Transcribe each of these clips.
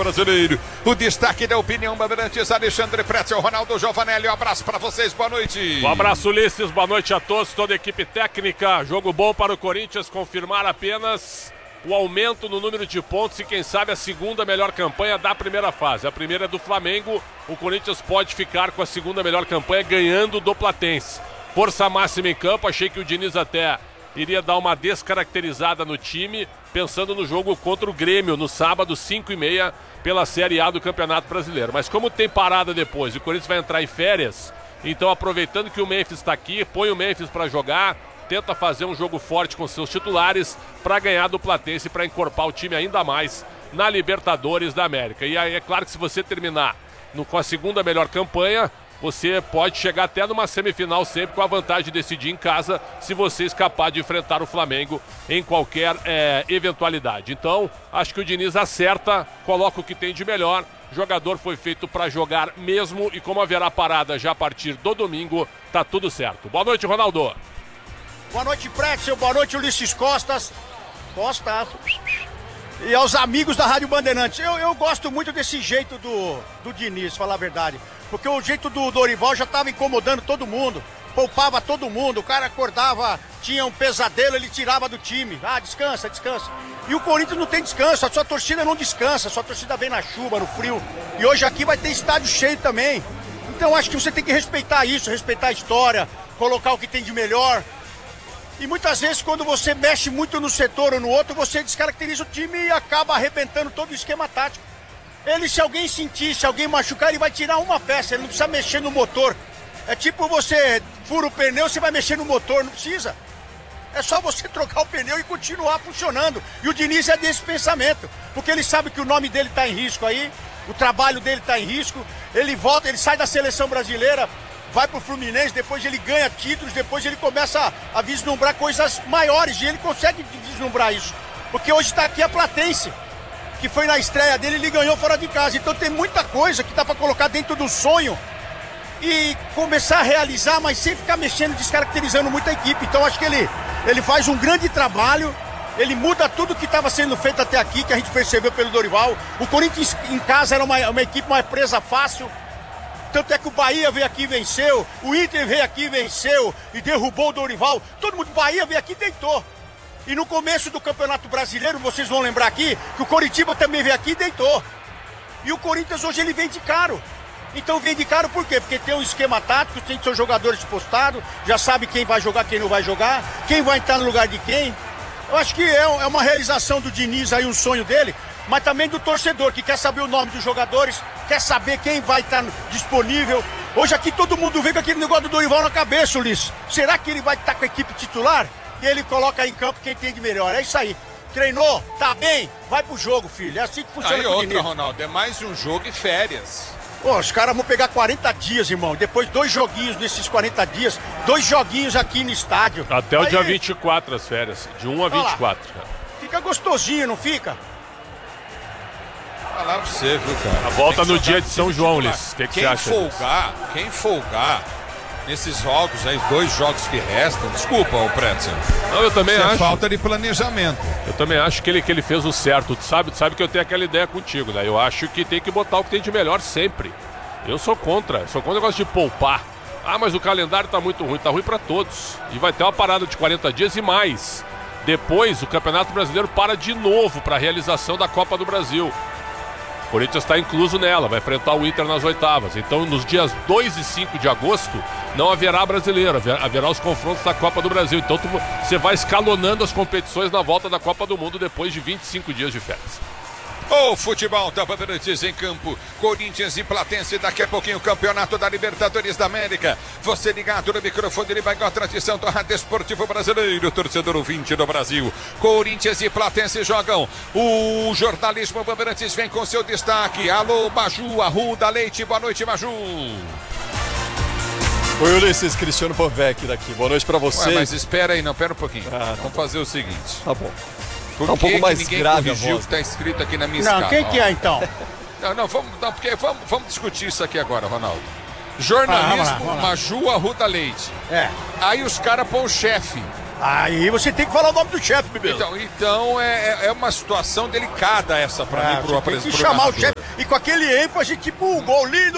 brasileiro. O destaque da opinião Bandeirantes, Alexandre Pretzel, Ronaldo Giovanelli. Um abraço para vocês, boa noite. Um abraço, Ulisses, boa noite a todos, toda a equipe técnica. Jogo bom para o Corinthians confirmar apenas o aumento no número de pontos e quem sabe a segunda melhor campanha da primeira fase. A primeira é do Flamengo, o Corinthians pode ficar com a segunda melhor campanha ganhando do Platense. Força máxima em campo, achei que o Diniz até iria dar uma descaracterizada no time, pensando no jogo contra o Grêmio, no sábado, 5h30, pela Série A do Campeonato Brasileiro. Mas como tem parada depois e o Corinthians vai entrar em férias, então aproveitando que o Memphis está aqui, põe o Memphis para jogar, tenta fazer um jogo forte com seus titulares para ganhar do Platense, para encorpar o time ainda mais na Libertadores da América. E aí é claro que se você terminar com a segunda melhor campanha, você pode chegar até numa semifinal sempre com a vantagem de decidir em casa se você escapar de enfrentar o Flamengo em qualquer eventualidade. Então, acho que o Diniz acerta, coloca o que tem de melhor. O jogador foi feito para jogar mesmo e como haverá parada já a partir do domingo, tá tudo certo. Boa noite, Ronaldo. Boa noite, Pretzel. Boa noite, Ulisses Costa. E aos amigos da Rádio Bandeirantes. Eu gosto muito desse jeito do Diniz, falar a verdade. Porque o jeito do Dorival já estava incomodando todo mundo. Poupava todo mundo. O cara acordava, tinha um pesadelo, ele tirava do time. Ah, descansa, descansa. E o Corinthians não tem descanso, a sua torcida não descansa. A sua torcida vem na chuva, no frio. E hoje aqui vai ter estádio cheio também. Então acho que você tem que respeitar isso, respeitar a história, colocar o que tem de melhor. E muitas vezes quando você mexe muito no setor ou no outro, você descaracteriza o time e acaba arrebentando todo o esquema tático. Ele, se alguém sentir, se alguém machucar, ele vai tirar uma peça, ele não precisa mexer no motor. É tipo você fura o pneu, você vai mexer no motor, não precisa. É só você trocar o pneu e continuar funcionando. E o Diniz é desse pensamento, porque ele sabe que o nome dele está em risco aí, o trabalho dele está em risco, ele volta, ele sai da seleção brasileira, vai pro Fluminense, depois ele ganha títulos, depois ele começa a vislumbrar coisas maiores e ele consegue vislumbrar isso. Porque hoje está aqui a Platense, que foi na estreia dele, ele ganhou fora de casa. Então tem muita coisa que dá para colocar dentro do sonho e começar a realizar, mas sem ficar mexendo, descaracterizando muito a equipe. Então acho que ele faz um grande trabalho, ele muda tudo que estava sendo feito até aqui, que a gente percebeu pelo Dorival. O Corinthians em casa era uma equipe mais presa fácil. Tanto é que o Bahia veio aqui e venceu, o Inter veio aqui e venceu e derrubou o Dorival. Todo mundo, Bahia veio aqui e deitou. E no começo do Campeonato Brasileiro, vocês vão lembrar aqui, que o Coritiba também veio aqui e deitou. E o Corinthians hoje ele vem de caro. Então vem de caro por quê? Porque tem um esquema tático, tem seus jogadores postados, já sabe quem vai jogar, quem não vai jogar, quem vai entrar no lugar de quem. Eu acho que é uma realização do Diniz aí, um sonho dele, mas também do torcedor, que quer saber o nome dos jogadores, quer saber quem vai estar disponível. Hoje aqui todo mundo vê com aquele negócio do Dorival na cabeça, Ulisses. Será que ele vai estar com a equipe titular? E ele coloca em campo quem tem de melhor. É isso aí. Treinou, tá bem, vai pro jogo, filho. É assim que funciona. Aí outra, Ronaldo, é mais um jogo e férias. Pô, os caras vão pegar 40 dias, irmão. Depois 2 joguinhos nesses 40 dias, 2 joguinhos aqui no estádio. Até o dia 24 as férias, de 1 a 24. Fica gostosinho, não fica? Falar pra você, viu, cara? A volta no dia de São João, Ulisses. O que você acha? Quem folgar nesses jogos aí, 2 jogos que restam, desculpa, o Pretzel. Não, eu também acho. É falta de planejamento. Eu também acho que ele fez o certo. Tu sabe que eu tenho aquela ideia contigo, né? Eu acho que tem que botar o que tem de melhor sempre. Eu sou contra o negócio de poupar. Ah, mas o calendário tá muito ruim. Tá ruim pra todos. E vai ter uma parada de 40 dias e mais. Depois, o Campeonato Brasileiro para de novo para a realização da Copa do Brasil. O Corinthians está incluso nela, vai enfrentar o Inter nas oitavas. Então, nos dias 2 e 5 de agosto, não haverá brasileiro, haverá os confrontos da Copa do Brasil. Então, você vai escalonando as competições na volta da Copa do Mundo depois de 25 dias de férias. O futebol da Bandeirantes em campo, Corinthians e Platense, daqui a pouquinho o campeonato da Libertadores da América. Você ligado no microfone, ele vai com a tradição do Rádio Esportivo Brasileiro, torcedor ouvinte do Brasil. Corinthians e Platense jogam. O jornalismo Bandeirantes vem com seu destaque. Alô, Maju, Arruda Leite, boa noite, Maju. Oi, Ulisses, Cristiano Povec daqui. Boa noite pra você. Mas espera aí, não, pera um pouquinho. Vamos fazer o seguinte. Tá bom. Por tá um pouco mais ninguém grave corrigiu a voz, o que está escrito aqui na minha escala? Não, quem que é então? Vamos discutir isso aqui agora, Ronaldo. Jornalismo, vamos lá. Maju, Arruda Leite. É. Aí os caras põem o chefe. Aí você tem que falar o nome do chefe, bebê. Então é uma situação delicada essa pra mim, pro tem que pro chamar o narrador. chefe e com aquele ênfase, tipo um gol lindo.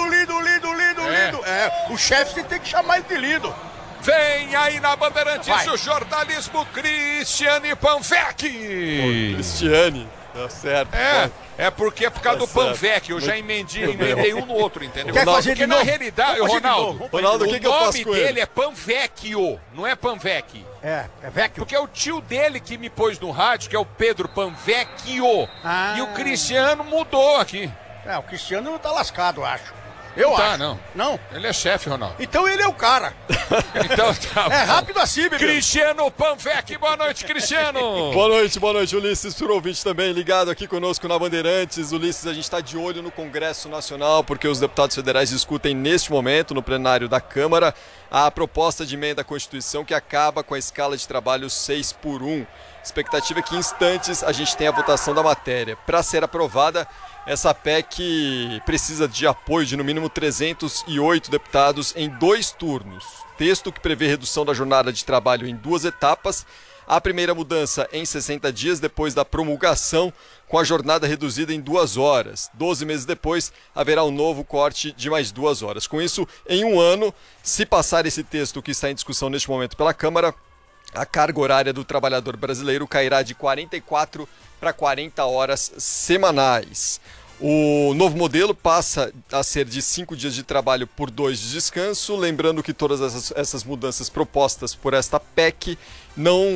O chefe você tem que chamar ele de lindo. Vem aí na Bandeirantes Vai. o jornalismo Cristiane Panvec. Cristiane, tá certo. É porque é por causa do Tá certo. Panvec, eu já emendei um no outro, entendeu? Quer fazer Porque de na novo? realidade, Vamos fazer de Ronaldo, novo. Ronaldo, o o que eu faço nome com dele ele? é Panvecchio, não é Panvec. É vecchio. Porque é o tio dele que me pôs no rádio, que é o Pedro Panvecchio. Ah. E o Cristiano mudou aqui. O Cristiano tá lascado, eu acho. Eu Tá, acho. não. Não? Ele é chefe, Ronaldo. Então ele é o cara. Então tá É bom. rápido assim, bebê. Cristiano Panvec, boa noite, Cristiano. Boa noite, Ulisses, pro ouvinte também ligado aqui conosco na Bandeirantes. Ulisses, a gente está de olho no Congresso Nacional, porque os deputados federais discutem neste momento, no plenário da Câmara, a proposta de emenda à Constituição que acaba com a escala de trabalho 6x1. Expectativa é que em instantes a gente tenha a votação da matéria. Para ser aprovada, essa PEC precisa de apoio de no mínimo 308 deputados em 2 turnos. Texto que prevê redução da jornada de trabalho em 2 etapas. A primeira mudança em 60 dias depois da promulgação, com a jornada reduzida em 2 horas. 12 meses depois, haverá um novo corte de mais 2 horas. Com isso, em um ano, se passar esse texto que está em discussão neste momento pela Câmara, a carga horária do trabalhador brasileiro cairá de 44 para 40 horas semanais. O novo modelo passa a ser de 5 dias de trabalho por 2 de descanso, lembrando que todas essas mudanças propostas por esta PEC não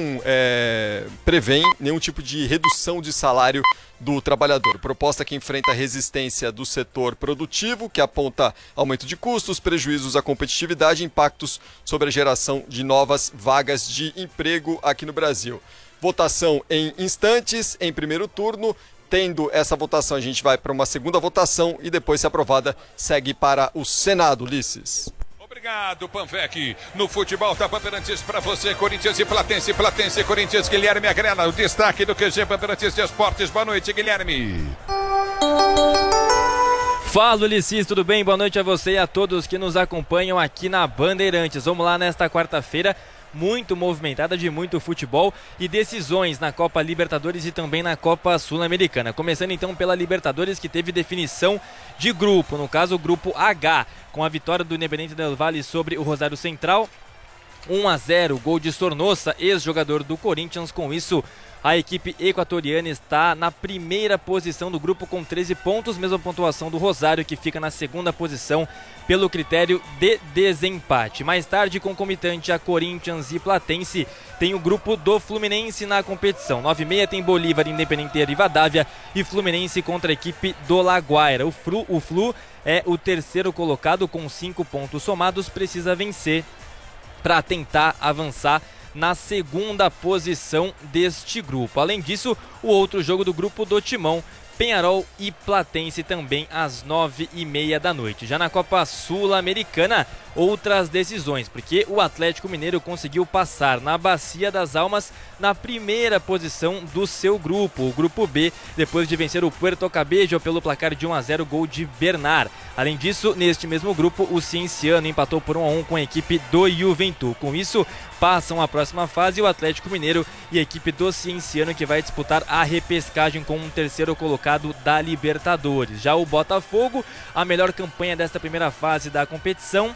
prevêem nenhum tipo de redução de salário do trabalhador. Proposta que enfrenta a resistência do setor produtivo, que aponta aumento de custos, prejuízos à competitividade e impactos sobre a geração de novas vagas de emprego aqui no Brasil. Votação em instantes, em primeiro turno. Tendo essa votação, a gente vai para uma segunda votação e depois, se aprovada, segue para o Senado, Ulisses. Obrigado, Panvec. No futebol tá Bandeirantes para você, Corinthians e Platense, Platense e Corinthians, Guilherme Agrela, o destaque do QG Bandeirantes de Esportes. Boa noite, Guilherme. Fala, Ulisses, tudo bem? Boa noite a você e a todos que nos acompanham aqui na Bandeirantes. Vamos lá nesta quarta-feira, muito movimentada, de muito futebol e decisões na Copa Libertadores e também na Copa Sul-Americana. Começando então pela Libertadores, que teve definição de grupo, no caso o grupo H, com a vitória do Independiente del Valle sobre o Rosário Central, 1-0, gol de Sornosa, ex-jogador do Corinthians. Com isso, a equipe equatoriana está na primeira posição do grupo com 13 pontos, mesma pontuação do Rosário, que fica na segunda posição pelo critério de desempate. Mais tarde, concomitante a Corinthians e Platense, tem o grupo do Fluminense na competição. 9h30 tem Bolívar, Independente e Rivadavia e Fluminense contra a equipe do Laguaira. O Flu é o terceiro colocado com 5 pontos somados, precisa vencer para tentar avançar na segunda posição deste grupo. Além disso, o outro jogo do grupo do Timão, Penharol e Platense, também às 9h30 da noite. Já na Copa Sul-Americana, outras decisões, porque o Atlético Mineiro conseguiu passar na Bacia das Almas na primeira posição do seu grupo, o grupo B, depois de vencer o Puerto Cabello pelo placar de 1-0, gol de Bernard. Além disso, neste mesmo grupo, o Cienciano empatou por 1-1 com a equipe do Juventude. Com isso, passam a próxima fase o Atlético Mineiro e a equipe do Cienciano, que vai disputar a repescagem com um terceiro colocado da Libertadores. Já o Botafogo, a melhor campanha desta primeira fase da competição,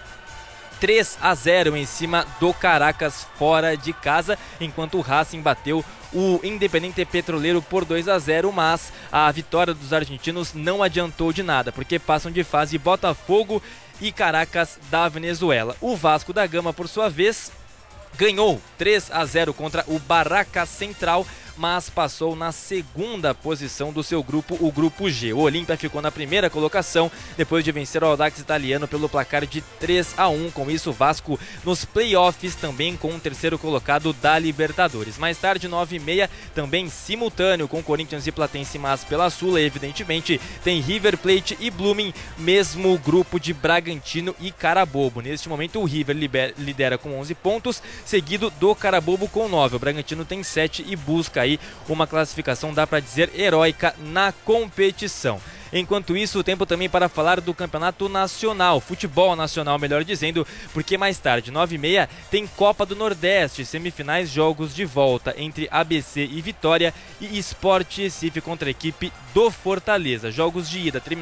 3-0 em cima do Caracas fora de casa, enquanto o Racing bateu o Independente Petroleiro por 2-0, mas a vitória dos argentinos não adiantou de nada, porque passam de fase Botafogo e Caracas da Venezuela. O Vasco da Gama, por sua vez, ganhou 3-0 contra o Barracas Central, mas passou na segunda posição do seu grupo, o grupo G. O Olímpia ficou na primeira colocação, depois de vencer o Audax Italiano pelo placar de 3-1. Com isso, o Vasco nos playoffs, também com o terceiro colocado da Libertadores. Mais tarde, 9h30, também simultâneo com Corinthians e Platense, mas pela Sula, evidentemente, tem River Plate e Blooming, mesmo grupo de Bragantino e Carabobo. Neste momento, o River lidera com 11 pontos, seguido do Carabobo com 9. O Bragantino tem 7 e busca aí uma classificação, dá para dizer, heróica na competição. Enquanto isso, o tempo também para falar do Campeonato Nacional, futebol nacional, melhor dizendo, porque mais tarde, 9h30, tem Copa do Nordeste, semifinais, jogos de volta entre ABC e Vitória e Sport Recife contra a equipe do Fortaleza. Jogos de ida